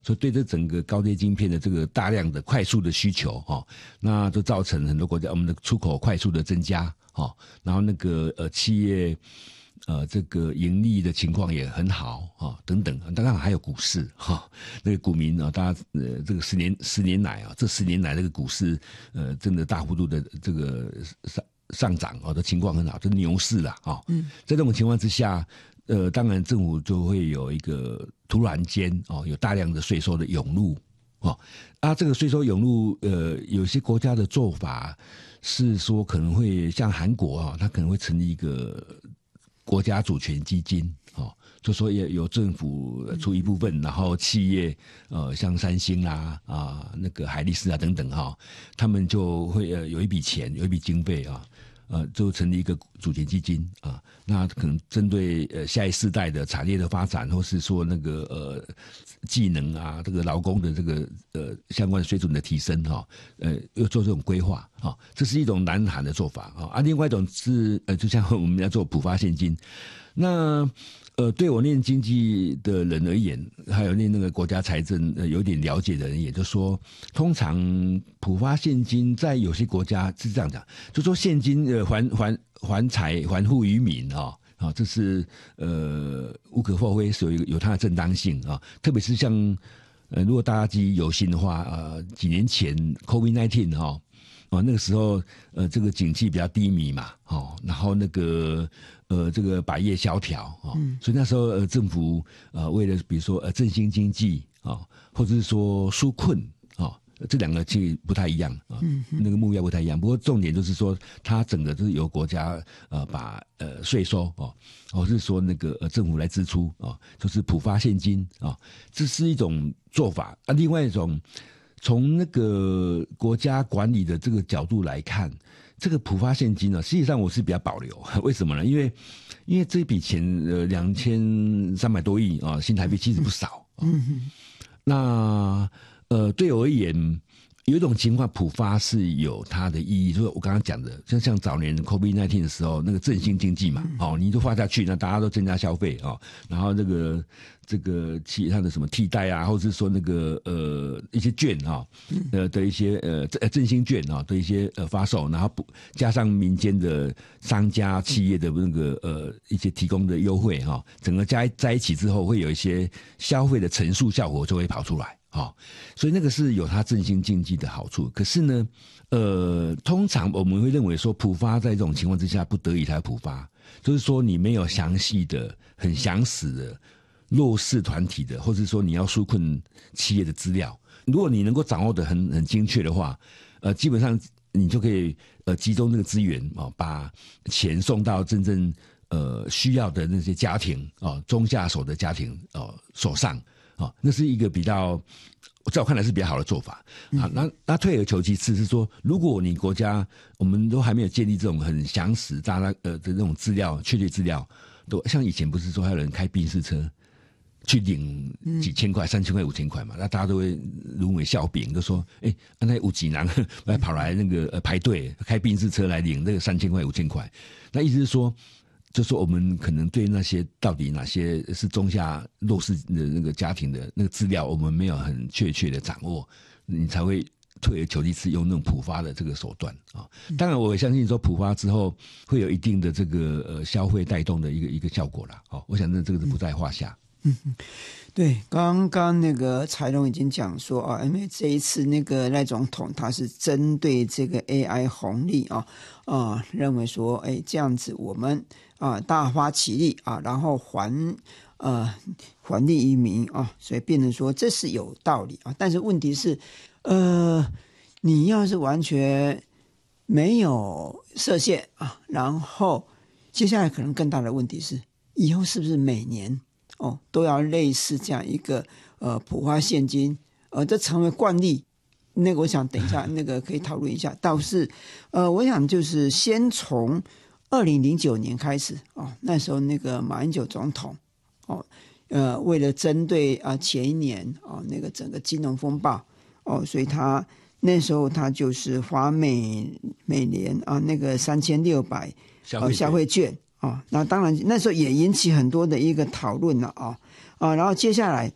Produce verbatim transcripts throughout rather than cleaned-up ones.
所以对这整个高阶晶片的这个大量的快速的需求哦，那就造成很多国家我们的出口快速的增加哦，然后那个呃企业呃这个盈利的情况也很好啊、哦、等等，当然还有股市哈、哦，那个股民啊、哦，大家呃这个十年十年来啊，这十年来这个股市呃真的大幅度的这个上上涨啊、哦、的情况很好，这是牛市啦啊、哦。嗯，在这种情况之下。呃，当然，政府就会有一个突然间哦，有大量的税收的涌入哦，啊，这个税收涌入，呃，有些国家的做法是说可能会像韩国啊、哦，它可能会成立一个国家主权基金哦，就说也有政府出一部分，然后企业呃，像三星啦啊、那个海力士啊等等哈、哦，他们就会呃有一笔钱，有一笔经费啊。呃，就成立一个主权基金啊，那可能针对呃下一世代的产业的发展，或是说那个呃技能啊，这个劳工的这个呃相关的水准的提升哈、啊，呃，又做这种规划啊，这是一种南韩的做法啊，啊，另外一种是呃，就像我们要做普发现金，那。呃，对我念经济的人而言，还有念那个国家财政呃有点了解的人，也就是说，通常普发现金在有些国家是这样讲，就说现金呃还还还财还富于民啊。啊，这是呃无可厚非，所以有它的正当性啊。特别是像呃，如果大家记忆犹新的话，呃，几年前 COVID 十九 哈，啊，那个时候呃，这个景气比较低迷嘛，哦，然后那个呃，这个百业萧条啊、哦嗯，所以那时候呃，政府呃，为了比如说呃振兴经济啊、哦，或者是说纾困啊。哦这两个其实不太一样啊，嗯、那个目标不太一样。不过重点就是说，它整个就是由国家呃把呃税收哦，或是说那个呃政府来支出啊，就是普发现金啊，这是一种做法啊。另外一种，从那个国家管理的这个角度来看，这个普发现金呢，实际上我是比较保留。为什么呢？因为因为这笔钱呃两千三百多亿啊，新台币其实不少。嗯，那。呃，对我而言，有一种情况普发是有它的意义，就是我刚刚讲的，就像早年 COVID 十九 的时候，那个振兴经济嘛，哦，你就发下去，那大家都增加消费哦，然后这个这个其他的什么替代啊，或者是说那个呃一些券啊、哦，呃的一些呃振兴券啊、哦、的一些呃发售，然后加上民间的商家企业的那个呃一些提供的优惠哈、哦，整个加在一起之后，会有一些消费的乘数效果就会跑出来。哦，所以那个是有它振兴经济的好处。可是呢，呃，通常我们会认为说，普发在这种情况之下，不得已才普发，就是说你没有详细的、很详实的弱势团体的，或者说你要纾困企业的资料，如果你能够掌握的很很精确的话，呃，基本上你就可以呃集中这个资源啊、哦，把钱送到真正呃需要的那些家庭啊、哦，中下手的家庭哦手上。哦，那是一个比较，在我看来是比较好的做法啊。那那退而求其次是说，如果你国家我们都还没有建立这种很详实、大家呃的这种资料、确切资料，都像以前不是说还有人开宾士车去领几千块、三千块、五千块嘛？那大家都会沦为笑柄，就说：“哎、欸，那五几男来跑来那个呃排队开宾士车来领那个三千块、五千块。”那意思是说。就说我们可能对那些到底哪些是中下弱势的那个家庭的那个资料，我们没有很确切的掌握，你才会退而求其次用那种普发的这个手段啊。当然，我也相信说普发之后会有一定的这个呃消费带动的一个一个效果啦。哦，我想那这个是不在话下。 嗯嗯，对，刚刚那个财龙已经讲说啊，因为这一次那个赖总统他是针对这个 A I 红利啊啊，认为说，哎，这样子我们啊大发其利啊，然后还呃还利于民啊，所以变成说这是有道理啊。但是问题是，呃，你要是完全没有设限啊，然后接下来可能更大的问题是，以后是不是每年？哦，都要类似这样一个呃普发现金，呃，这成为惯例。那个我想等一下那个可以讨论一下。倒是，呃，我想就是先从二零零九年开始哦，那时候那个马英九总统哦，呃，为了针对啊、呃、前一年哦那个整个金融风暴哦，所以他那时候他就是发每每年啊那个三千六百呃消费券。啊、哦，那当然那时候也引起很多的一个讨论了啊啊，然后接下来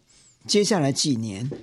接下来几年